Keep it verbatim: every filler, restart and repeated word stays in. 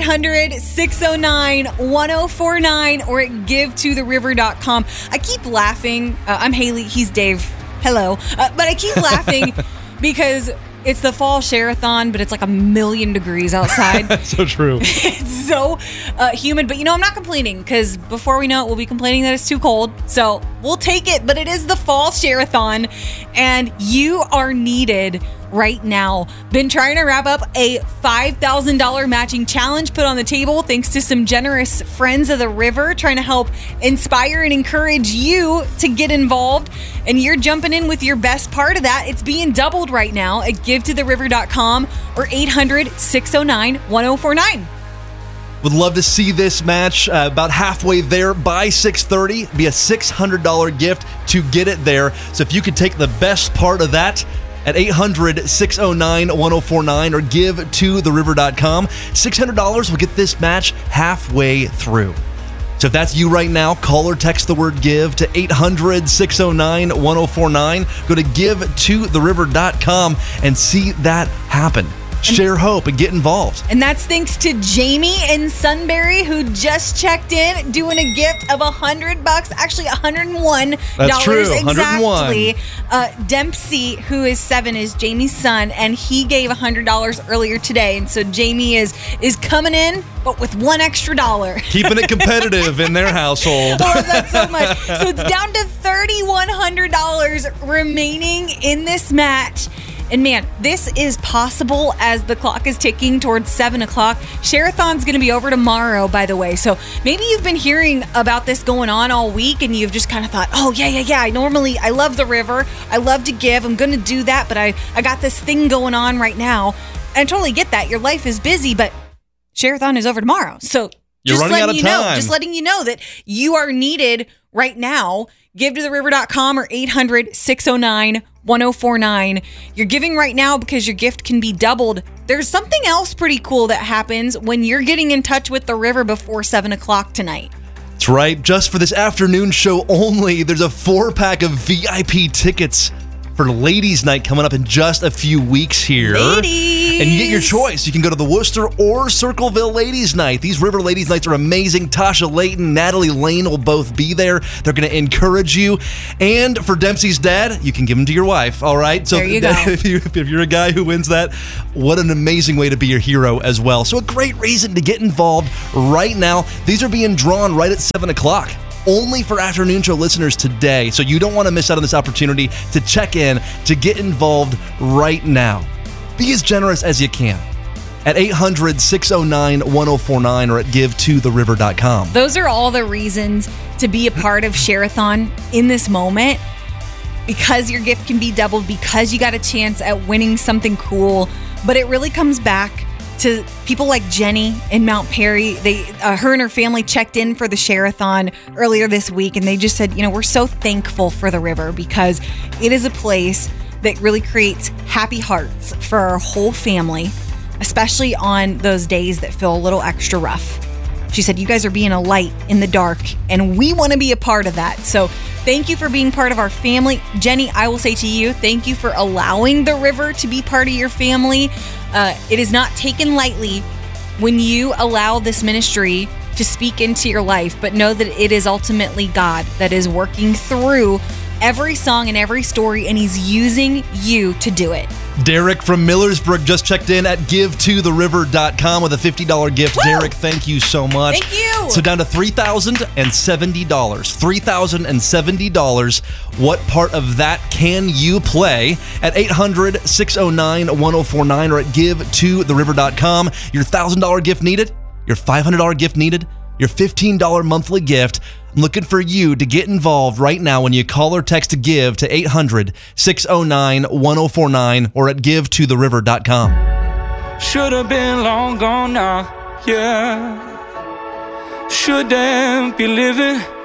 hundred, six oh nine, one oh four nine or at give to the river dot com. I keep laughing. Uh, I'm Haley. He's Dave. Hello. Uh, but I keep laughing because it's the fall share-a-thon, but it's like a million degrees outside. So true. It's so uh, humid. But, you know, I'm not complaining because before we know it, we'll be complaining that it's too cold. So we'll take it. But it is the fall share-a-thon, and you are needed right now. Been trying to wrap up a five thousand dollars matching challenge put on the table thanks to some generous friends of the river trying to help inspire and encourage you to get involved. And you're jumping in with your best part of that. It's being doubled right now at give to the river dot com or eight hundred, six oh nine, one oh four nine. Would love to see this match uh, about halfway there by six thirty. Be a six hundred dollars gift to get it there. So if you could take the best part of that at eight hundred, six oh nine, one oh four nine or give to the river dot com, six hundred dollars will get this match halfway through. So if that's you right now, call or text the word give to eight hundred, six oh nine, one oh four nine. Go to give to the river dot com and see that happen. Share hope and get involved. And that's thanks to Jamie in Sunbury, who just checked in, doing a gift of one hundred bucks, actually one hundred one dollars. That's true, one hundred one. Exactly. Uh, Dempsey, who is seven, is Jamie's son, and he gave one hundred dollars earlier today. And so Jamie is is coming in, but with one extra dollar. Keeping it competitive in their household. I love that so much. So it's down to three thousand one hundred dollars remaining in this match. And man, this is possible as the clock is ticking towards seven o'clock. Share-a-thon's going to be over tomorrow, by the way. So maybe you've been hearing about this going on all week and you've just kind of thought, oh, yeah, yeah, yeah. I normally, I love the river. I love to give. I'm going to do that. But I, I got this thing going on right now. And I totally get that. Your life is busy, but Share-a-thon is over tomorrow. So You're just running letting out of you time. know, just letting you know that you are needed right now. give to the river dot com or eight hundred, six oh nine, one oh four nine. You're giving right now because your gift can be doubled. There's something else pretty cool that happens when you're getting in touch with the river before seven o'clock tonight. That's right. Just for this afternoon show only, there's a four-pack of V I P tickets for Ladies' Night coming up in just a few weeks here. Ladies! And you get your choice. You can go to the Worcester or Circleville Ladies' Night. These River Ladies' Nights are amazing. Tasha Layton, Natalie Lane will both be there. They're going to encourage you. And for Dempsey's dad, you can give them to your wife, all right? So there you go. If, you, if you're a guy who wins that, what an amazing way to be your hero as well. So a great reason to get involved right now. These are being drawn right at seven o'clock. Only for afternoon show listeners today. So you don't want to miss out on this opportunity to check in, to get involved right now. Be as generous as you can at eight hundred, six oh nine, one oh four nine or at give to the river dot com. Those are all the reasons to be a part of Share-a-thon in this moment, because your gift can be doubled, because you got a chance at winning something cool. But it really comes back to people like Jenny in Mount Perry. They, uh, her and her family checked in for the Share-a-thon earlier this week, and they just said, you know, we're so thankful for the river because it is a place that really creates happy hearts for our whole family, especially on those days that feel a little extra rough. She said, you guys are being a light in the dark, and we want to be a part of that. So thank you for being part of our family. Jenny, I will say to you, thank you for allowing the river to be part of your family. Uh, it is not taken lightly when you allow this ministry to speak into your life, but know that it is ultimately God that is working through every song and every story, and he's using you to do it. Derek from Millersburg just checked in at give to the river dot com with a fifty dollars gift. Woo! Derek, thank you so much. Thank you. So down to three thousand seventy dollars. three thousand seventy dollars. What part of that can you play at eight hundred, six oh nine, one oh four nine or at give to the river dot com? Your one thousand dollars gift needed? Your five hundred dollars gift needed? Your fifteen dollars monthly gift? I'm looking for you to get involved right now when you call or text to give to eight hundred, six oh nine, one oh four nine or at give to the river dot com. Should have been long gone now, yeah. Shouldn't be living